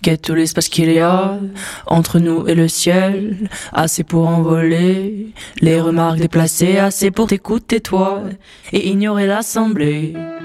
Quête tout l'espace qu'il y a entre nous et le ciel, assez pour envoler les remarques déplacées, assez pour t'écouter toi et ignorer l'assemblée.